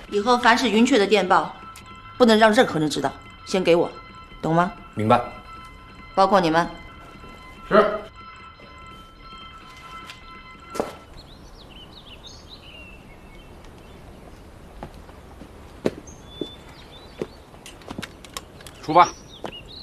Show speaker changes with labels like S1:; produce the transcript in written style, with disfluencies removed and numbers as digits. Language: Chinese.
S1: 以后凡是云雀的电报，不能让任何人知道，先给我，懂吗？
S2: 明白。
S1: 包括你们。
S2: 是。出发。